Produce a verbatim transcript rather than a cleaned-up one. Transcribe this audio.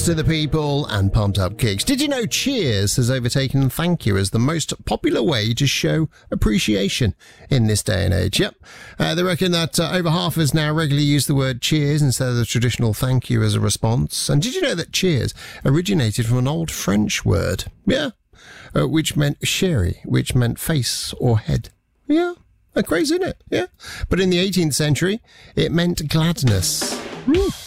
Cheers to the people and pumped up kicks. Did you know cheers has overtaken thank you as the most popular way to show appreciation in this day and age? Yep. Uh, they reckon that uh, over half of us now regularly use the word cheers instead of the traditional thank you as a response. And did you know that cheers originated from an old French word? Yeah. Uh, which meant sherry, which meant face or head. Yeah. Uh, crazy, isn't it? Yeah. But in the eighteenth century, it meant gladness. Mm.